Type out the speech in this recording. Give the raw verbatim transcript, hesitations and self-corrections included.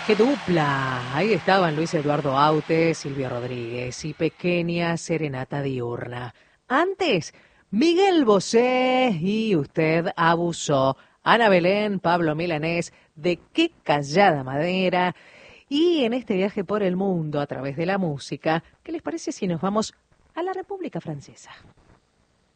¡Qué dupla! Ahí estaban Luis Eduardo Aute, Silvio Rodríguez y Pequeña Serenata Diurna. Antes, Miguel Bosé y Usted Abusó. Ana Belén, Pablo Milanés, de Qué Callada Madera. Y en este viaje por el mundo a través de la música, ¿qué les parece si nos vamos a la República Francesa?